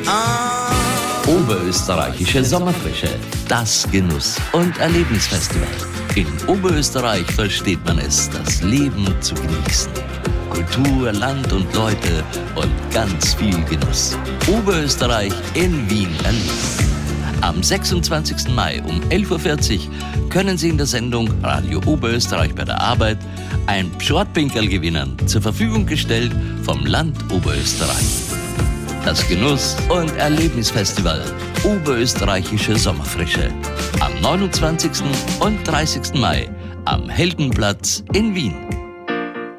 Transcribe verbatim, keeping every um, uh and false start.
Oberösterreichische Sommerfrische, das Genuss- und Erlebnisfestival. In Oberösterreich versteht man es, das Leben zu genießen. Kultur, Land und Leute und ganz viel Genuss. Oberösterreich in Wien erleben. Am sechsundzwanzigsten Mai um elf Uhr vierzig können Sie in der Sendung Radio Oberösterreich bei der Arbeit ein Pschortpinkerl gewinnen, zur Verfügung gestellt vom Land Oberösterreich. Das Genuss- und Erlebnisfestival Oberösterreichische Sommerfrische am neunundzwanzigsten und dreißigsten Mai am Heldenplatz in Wien.